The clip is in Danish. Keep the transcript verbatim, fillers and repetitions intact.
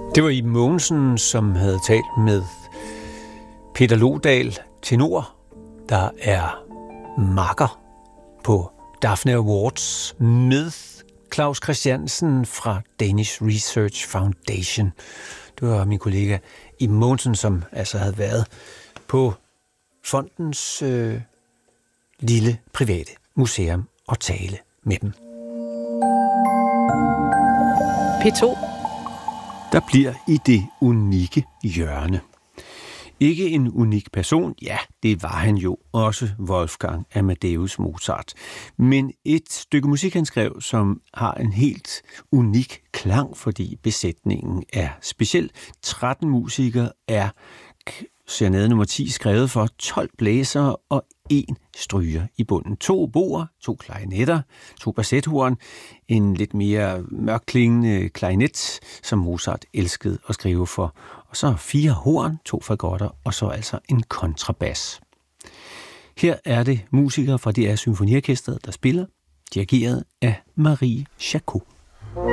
Det var Iben Mogensen, som havde talt med Peter Lodal, tenor, der er makker på Daphne Awards med Claus Christiansen fra Danish Research Foundation. Det var min kollega Iben Mogensen, som altså havde været på fondens øh, lille private museum og tale med dem. P to. Der bliver i det unikke hjørne. Ikke en unik person, ja, det var han jo også, Wolfgang Amadeus Mozart. Men et stykke musik, han skrev, som har en helt unik klang, fordi besætningen er speciel. tretten musikere er serenade nummer ti skrevet for tolv blæsere og en stryger i bunden. To oboer, to klarinetter, to bassethorn, en lidt mere mørkklingende klarinet, som Mozart elskede at skrive for, og så fire horn, to fagotter, og så altså en kontrabas. Her er det musikere fra D R Symfoniorkestret, der spiller, dirigeret af Marie Jacot.